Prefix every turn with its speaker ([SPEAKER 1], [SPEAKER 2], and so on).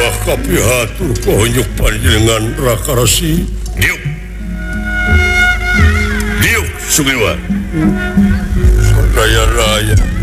[SPEAKER 1] kapihatur konyuk panjenengan Rakarsi. Diuk Sugiwa. Sadaya raya.